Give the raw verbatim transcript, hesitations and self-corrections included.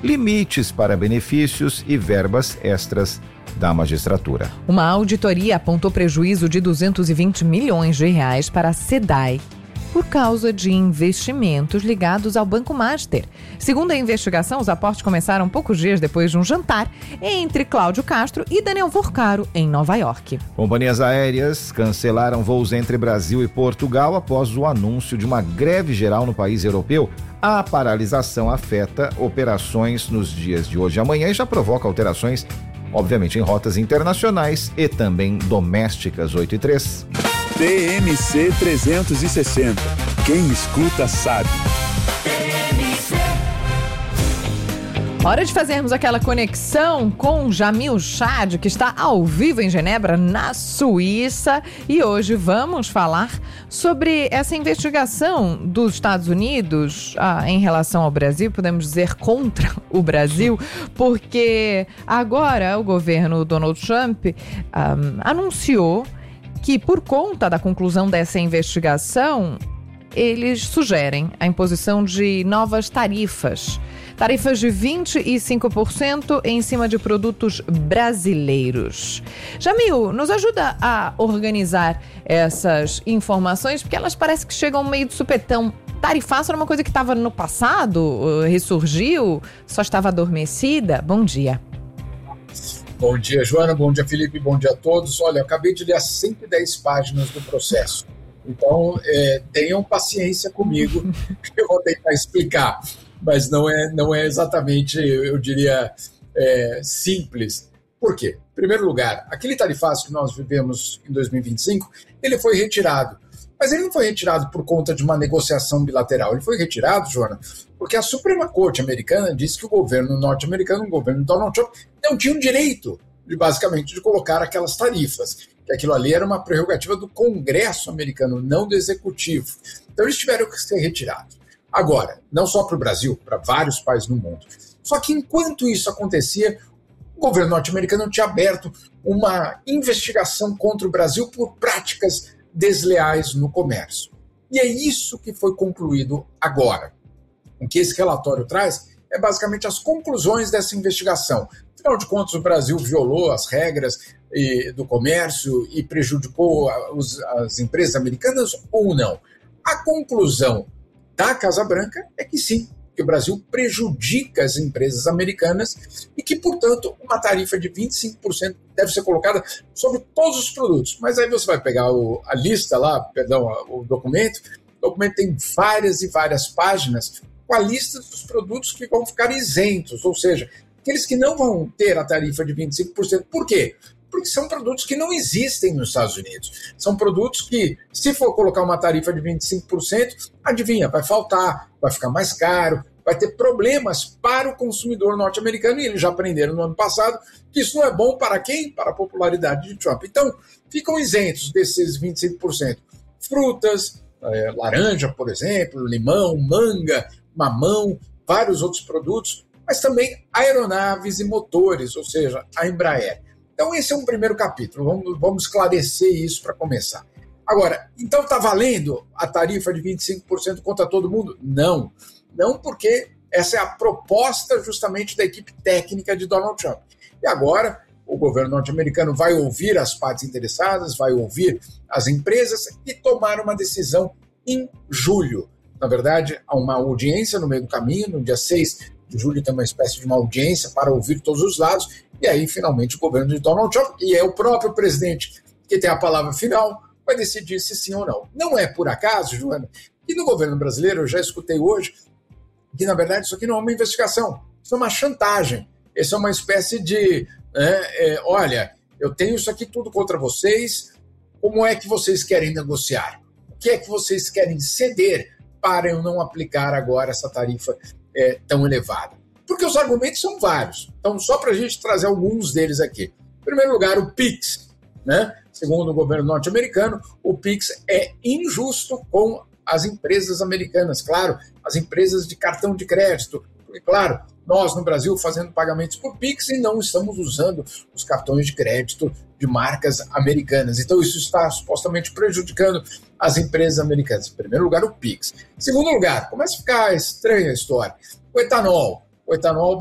limites para benefícios e verbas extras da magistratura. Uma auditoria apontou prejuízo de duzentos e vinte milhões de reais para a SEDAI por causa de investimentos ligados ao Banco Master. Segundo a investigação, os aportes começaram poucos dias depois de um jantar entre Cláudio Castro e Daniel Vorcaro, em Nova York. Companhias aéreas cancelaram voos entre Brasil e Portugal após o anúncio de uma greve geral no país europeu. A paralisação afeta operações nos dias de hoje e amanhã e já provoca alterações, obviamente, em rotas internacionais e também domésticas. Oito e três. T M C trezentos e sessenta. Quem escuta sabe. Hora de fazermos aquela conexão com Jamil Chad, que está ao vivo em Genebra, na Suíça. E hoje vamos falar sobre essa investigação dos Estados Unidos ah, em relação ao Brasil, podemos dizer contra o Brasil, porque agora o governo Donald Trump ah, anunciou que, por conta da conclusão dessa investigação, eles sugerem a imposição de novas tarifas. Tarifas de vinte e cinco por cento em cima de produtos brasileiros. Jamil, nos ajuda a organizar essas informações, porque elas parecem que chegam meio de supetão. Tarifaço era uma coisa que estava no passado, ressurgiu, só estava adormecida. Bom dia. Bom dia, Joana. Bom dia, Felipe. Bom dia a todos. Olha, eu acabei de ler as cento e dez páginas do processo. Então, é, tenham paciência comigo, que eu vou tentar explicar. Mas não é, não é exatamente, eu diria, é, simples. Por quê? Em primeiro lugar, aquele tarifaço que nós vivemos em dois mil e vinte e cinco, ele foi retirado. Mas ele não foi retirado por conta de uma negociação bilateral. Ele foi retirado, Joana, porque a Suprema Corte americana disse que o governo norte-americano, o governo de Donald Trump, não tinha o direito, de, basicamente, de colocar aquelas tarifas. Que aquilo ali era uma prerrogativa do Congresso americano, não do Executivo. Então eles tiveram que ser retirados. Agora, não só para o Brasil, para vários países no mundo. Só que enquanto isso acontecia, o governo norte-americano tinha aberto uma investigação contra o Brasil por práticas desleais no comércio. E é isso que foi concluído agora. O que esse relatório traz é basicamente as conclusões dessa investigação. Afinal de contas, o Brasil violou as regras do comércio e prejudicou as empresas americanas ou não? A conclusão da Casa Branca é que sim, que o Brasil prejudica as empresas americanas e que, portanto, uma tarifa de vinte e cinco por cento deve ser colocada sobre todos os produtos. Mas aí você vai pegar o, a lista lá, perdão, o documento, o documento tem várias e várias páginas com a lista dos produtos que vão ficar isentos, ou seja, aqueles que não vão ter a tarifa de vinte e cinco por cento. Por quê? Porque são produtos que não existem nos Estados Unidos. São produtos que, se for colocar uma tarifa de vinte e cinco por cento, adivinha, vai faltar, vai ficar mais caro, vai ter problemas para o consumidor norte-americano, e eles já aprenderam no ano passado que isso não é bom para quem? Para a popularidade de Trump. Então, ficam isentos desses vinte e cinco por cento. Frutas, é, laranja, por exemplo, limão, manga, mamão, vários outros produtos, mas também aeronaves e motores, ou seja, a Embraer. Então esse é um primeiro capítulo, vamos, vamos esclarecer isso para começar. Agora, então está valendo a tarifa de vinte e cinco por cento contra todo mundo? Não, não porque essa é a proposta justamente da equipe técnica de Donald Trump. E agora o governo norte-americano vai ouvir as partes interessadas, vai ouvir as empresas e tomar uma decisão em julho. Na verdade, há uma audiência no meio do caminho, no dia seis de julho tem uma espécie de uma audiência para ouvir todos os lados, e aí, finalmente, o governo de Donald Trump, e é o próprio presidente que tem a palavra final, vai decidir se sim ou não. Não é por acaso, Joana, que no governo brasileiro, eu já escutei hoje, que, na verdade, isso aqui não é uma investigação, isso é uma chantagem. Isso é uma espécie de, é, é, olha, eu tenho isso aqui tudo contra vocês, como é que vocês querem negociar? O que é que vocês querem ceder para eu não aplicar agora essa tarifa é, tão elevada? Porque os argumentos são vários. Então, só para a gente trazer alguns deles aqui. Em primeiro lugar, o PIX. Né? Segundo o governo norte-americano, o PIX é injusto com as empresas americanas. Claro, as empresas de cartão de crédito. Porque, claro, nós no Brasil fazendo pagamentos por PIX e não estamos usando os cartões de crédito de marcas americanas. Então, isso está supostamente prejudicando as empresas americanas. Em primeiro lugar, o PIX. Em segundo lugar, começa a ficar estranha a história. O etanol. O etanol